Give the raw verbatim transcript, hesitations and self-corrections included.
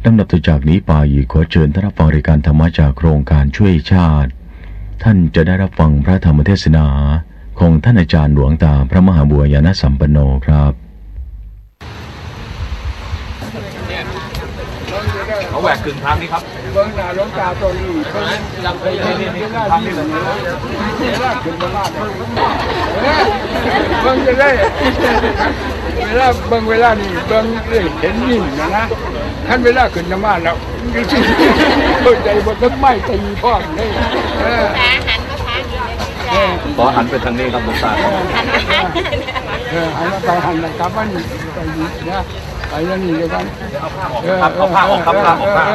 ลำดับต่อจากนี้ไปขอเชิญท่านรับฟังรายการธรรมะจากโครงการช่วยชาติท่านจะได้รับฟังพระธรรมเทศนาของท่านอาจารย์หลวงตาพระมหาบัวยานสัมปันโนครับเขาแหวกกึ่งทางนี้ครับเบิ้งหน้าหลวงตาตัวนี้เบิ้งหลังไปนี่นี่นี่ทางนี้เลยเวลาขึ้นมาบ้านเบิ้งจะได้เวลาเบิ้งเวลานี่เบิ้งเลยเห็นยิ่งนะนะท่านเวลาขึ้นมาบ้านแล้วจริงๆเข้าใจว่าต้นไม้ตีพ่อเลยขอหันไปทางนี้ครับหลวงตาเออหันไปหันกลับมานี่ไปนี่นะไปนั่นนี่เดียวกันเอาผ้าออกครับเอาผ้าออกครับผ้าออก